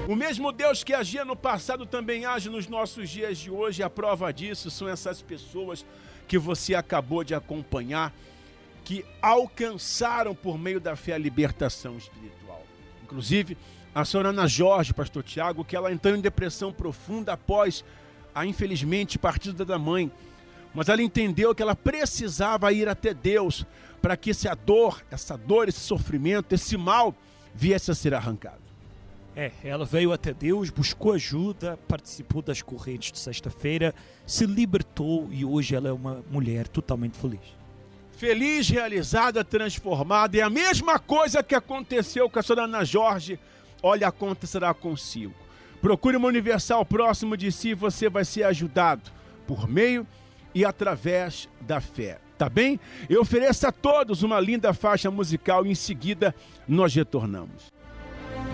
O mesmo Deus que agia no passado também age nos nossos dias de hoje. A prova disso são essas pessoas que você acabou de acompanhar, que alcançaram por meio da fé a libertação espiritual. Inclusive, a senhora Ana Jorge, pastor Tiago, que ela entrou em depressão profunda após a, infelizmente, partida da mãe. Mas ela entendeu que ela precisava ir até Deus para que essa dor, esse sofrimento, esse mal viesse a ser arrancado. Ela veio até Deus, buscou ajuda, participou das correntes de sexta-feira, se libertou e hoje ela é uma mulher totalmente feliz. Feliz, realizada, transformada. É a mesma coisa que aconteceu com a senhora Ana Jorge, olha, acontecerá consigo. Procure uma Universal próximo de si, você vai ser ajudado por meio e através da fé. Tá bem? Eu ofereço a todos uma linda faixa musical e em seguida nós retornamos.